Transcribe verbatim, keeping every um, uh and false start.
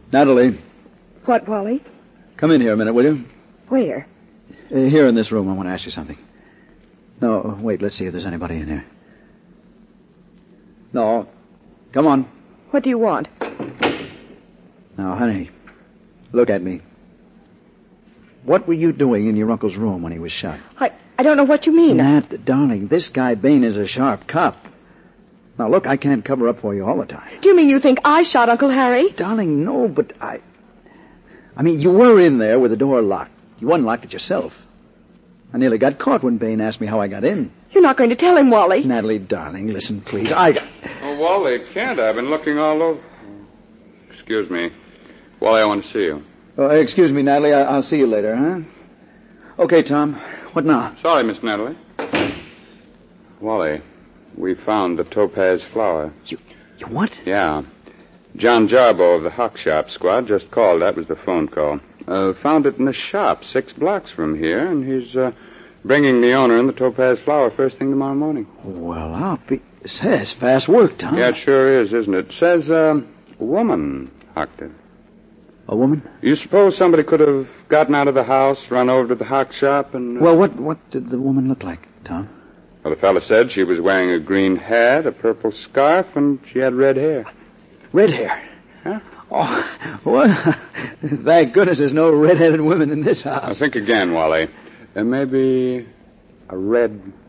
Natalie. What, Wally? Come in here a minute, will you? Where? Uh, here in this room. I want to ask you something. No, wait, let's see if there's anybody in here. No. Come on. What do you want? Now, honey, look at me. What were you doing in your uncle's room when he was shot? I, I don't know what you mean. Nat, darling, this guy Bain is a sharp cop. Now, look, I can't cover up for you all the time. Do you mean you think I shot Uncle Harry? Darling, no, but I... I mean, you were in there with the door locked. You unlocked it yourself. I nearly got caught when Bain asked me how I got in. You're not going to tell him, Wally. Natalie, darling, listen, please. I... Oh, Wally, can't. I've been looking all over. Excuse me. Wally, I want to see you. Oh, excuse me, Natalie. I- I'll see you later, huh? Okay, Tom. What now? Sorry, Miss Natalie. Wally, we found the topaz flower. You... You what? Yeah. John Jarbo of the Hawk Shop Squad just called. That was the phone call. Uh, found it in the shop six blocks from here, and he's uh, bringing the owner in the topaz flower first thing tomorrow morning. Well, I'll be... That's fast work, Tom. Yeah, it sure is, isn't it? It says, uh, woman hocked it. A woman? You suppose somebody could have gotten out of the house, run over to the Hawk Shop, and... Uh... Well, what what did the woman look like, Tom? Well, the fella said she was wearing a green hat, a purple scarf, and she had red hair. Red hair? Huh? Oh, what? Thank goodness there's no red-headed women in this house. Now, think again, Wally. There may be a red